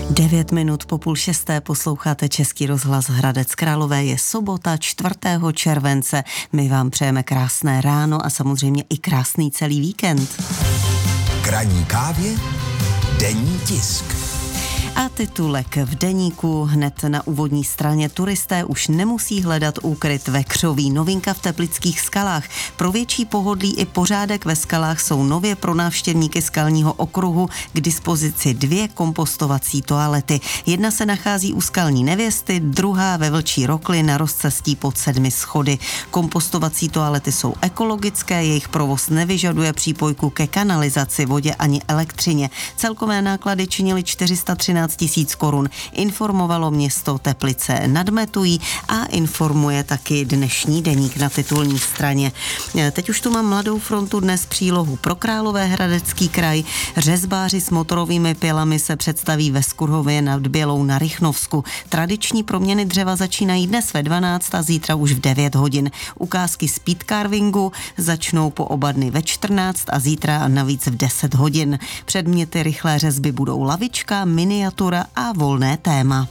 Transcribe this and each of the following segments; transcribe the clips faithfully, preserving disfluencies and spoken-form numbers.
Devět minut po půl šesté posloucháte Český rozhlas Hradec Králové. Je sobota čtvrtého července. My vám přejeme krásné ráno a samozřejmě i krásný celý víkend. K ranní kávě denní tisk. A titulek v deníku hned na úvodní straně: turisté už nemusí hledat úkryt ve křoví. Novinka v Teplických skalách. Pro větší pohodlí i pořádek ve skalách jsou nově pro návštěvníky skalního okruhu k dispozici dvě kompostovací toalety. Jedna se nachází u Skalní nevěsty, druhá ve Vlčí Rokli na rozcestí pod sedmi schody. Kompostovací toalety jsou ekologické, jejich provoz nevyžaduje přípojku ke kanalizaci, vodě ani elektřině. Celkové náklady činily čtyři sta třináct tisíc korun, informovalo město Teplice nad Metují a informuje taky dnešní deník na titulní straně. Teď už tu mám Mladou frontu, dnes přílohu pro Královéhradecký kraj. Řezbáři s motorovými pilami se představí ve Skurhově nad Bělou na Rychnovsku. Tradiční proměny dřeva začínají dnes ve dvanáct a zítra už v devět hodin. Ukázky speedcarvingu začnou po oba dny ve čtrnáct a zítra navíc v deset hodin. Předměty rychlé řezby budou lavička, miniatura a volné téma.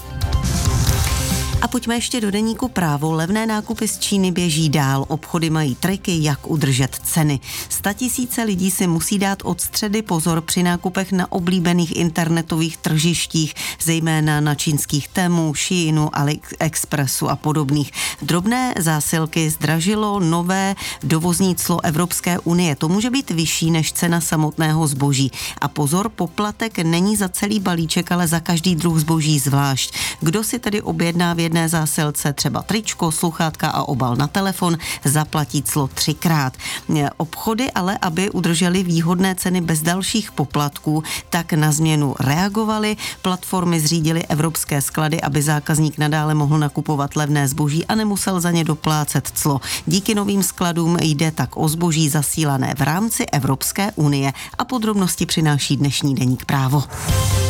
A pojďme ještě do deníku Právo. Levné nákupy z Číny běží dál. Obchody mají triky, jak udržet ceny. Statisíce lidí si musí dát od středy pozor při nákupech na oblíbených internetových tržištích, zejména na čínských Temu, Sheinu, AliExpressu a podobných. Drobné zásilky zdražilo nové dovozní clo Evropské unie. To může být vyšší než cena samotného zboží. A pozor, poplatek není za celý balíček, ale za každý druh zboží zvlášť. Kdo si tedy objedná v jedné zásilce třeba tričko, sluchátka a obal na telefon, zaplatí clo třikrát. Obchody ale, aby udrželi výhodné ceny bez dalších poplatků, tak na změnu reagovali. Platformy zřídily evropské sklady, aby zákazník nadále mohl nakupovat levné zboží a nemusel za ně doplácet clo. Díky novým skladům jde tak o zboží zasílané v rámci Evropské unie a podrobnosti přináší dnešní deník Právo.